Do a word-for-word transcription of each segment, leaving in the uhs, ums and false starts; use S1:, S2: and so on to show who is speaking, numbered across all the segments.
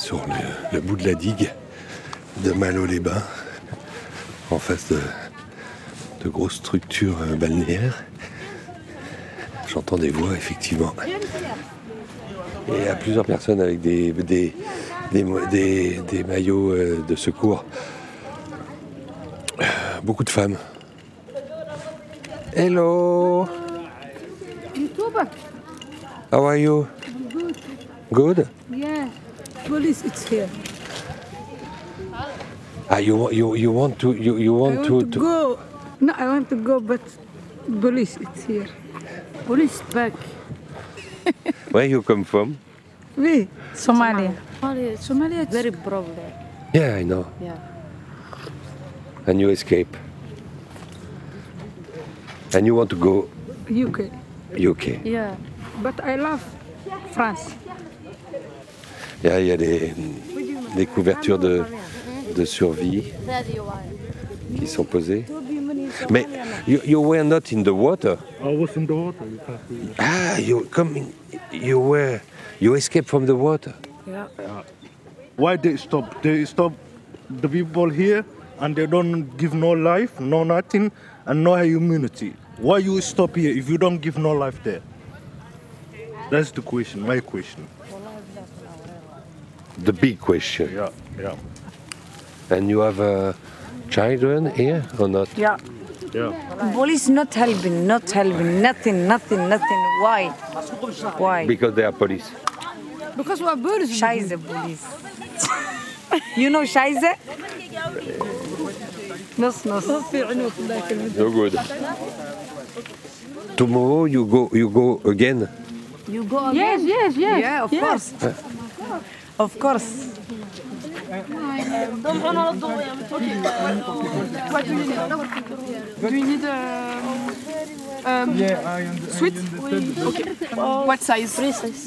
S1: sur le, le bout de la digue de Malo-les-Bains, en face de, de grosses structures balnéaires. J'entends des voix, effectivement. Et il y a plusieurs personnes avec des, des, des, des, des maillots de secours. Beaucoup de femmes. Hello! How are you? Good?
S2: Yeah, police is here.
S1: Ah, you you you want to you you want,
S2: I want
S1: to,
S2: to,
S1: to
S2: go. No, I want to go, but police is here. Police back.
S1: Where you come from?
S2: We
S3: Somalia.
S2: Somalia. Somalia. It's
S3: Very problem.
S1: Yeah, I know.
S3: Yeah.
S1: And you escape. And you want to go
S2: U K,
S1: U K.
S3: Yeah.
S2: but I love France.
S1: Il y a, il y a des, des couvertures de, de survie qui sont posées. Mais you, you were not in the water.
S4: I was in the water. You can't see it.
S1: Ah, you coming? You were you escaped from the water.
S2: Yeah.
S4: Why they stop? They stop the people here and they don't give no life, no nothing, and no immunity. Why you stop here if you don't give no life there? That's the question, my question.
S1: The big question.
S4: Yeah, yeah,
S1: And you have uh, children here or not?
S3: Yeah.
S4: yeah.
S3: Police not helping, not helping, nothing, nothing, nothing. Why? Why?
S1: Because they are police.
S2: Because we are police.
S3: Scheiße, police. You know Scheiße? نص نص.
S1: No good. Tomorrow you go you go again.
S3: You go again?
S2: Yes, yes, yes.
S3: Yeah, of
S2: yes.
S3: course. Of course.
S5: Do you need um, um,
S4: Yeah, I understand.
S5: sweet? Okay. What size? Big size.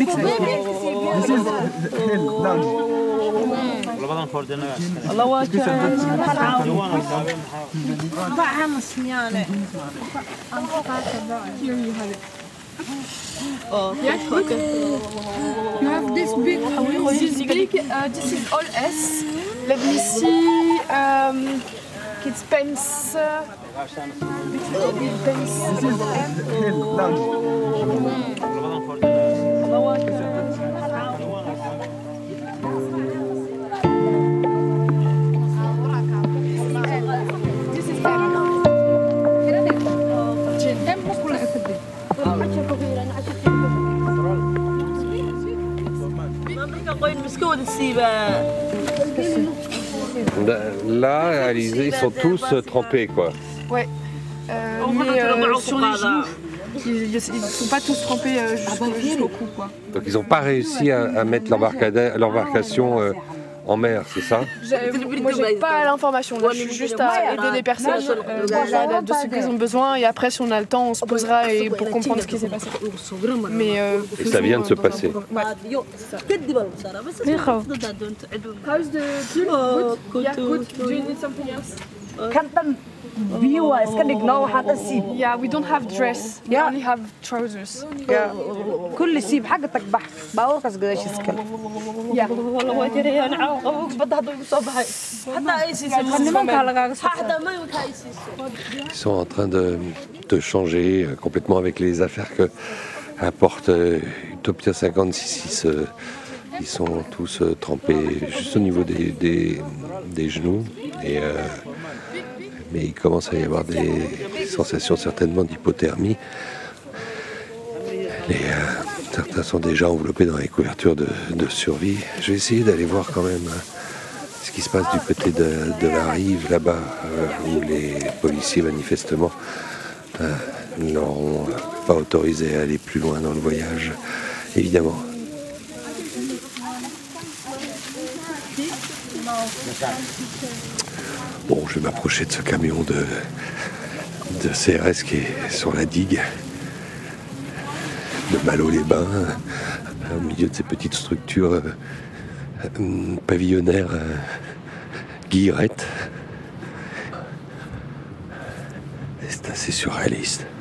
S5: الله Here you have it. Yeah, okay.
S2: You have this big.
S5: This big, uh, this is all S. Let me see. Um, kids pens. Uh, big pens. This is M.
S1: Là, Alizé, ils sont tous euh, trempés, quoi.
S5: Ouais. Euh, mais euh, sur les genoux. Ils ne sont pas tous trempés euh, jusqu'au, jusqu'au cou, quoi.
S1: Donc ils n'ont pas réussi à, à mettre l'embarcada- l'embarcation euh, en mer, c'est ça?
S5: J'ai- Moi, j'ai pas l'information. Là, je suis juste à aider les personnes euh, déjà, de ce qu'ils ont besoin. Et après, si on a le temps, on se posera et pour comprendre ce qui s'est passé. Mais euh,
S1: Et ça vient de se passer.
S5: Ouais. How's the pool? Good? Yeah, good. Do you need something else?
S3: biyo waa iska dhignoo waxaad asiib
S5: Yeah, we don't have dress. We
S3: Yeah.
S5: only have trousers.
S3: kulli siib xagga tag bax baabuurkaas gadaashiis kale
S5: Yeah.
S3: nimankaa lagaaga soo
S1: Ils sont en train de, de changer euh, complètement avec les affaires que apporte euh, Utopia cinquante-six. Euh, ils sont tous euh, trempés juste au niveau des, des, des genoux. Et, euh, mais il commence à y avoir des sensations certainement d'hypothermie. Et euh, certains sont déjà enveloppés dans les couvertures de, de survie. Je vais essayer d'aller voir quand même hein, ce qui se passe du côté de, de la rive là-bas, euh, où les policiers manifestement euh, n'auront pas autorisé à aller plus loin dans le voyage, évidemment. Bon, je vais m'approcher de ce camion de, de C R S qui est sur la digue de Malo-les-Bains, au milieu de ces petites structures euh, euh, pavillonnaires euh, guillerettes. Et c'est assez surréaliste.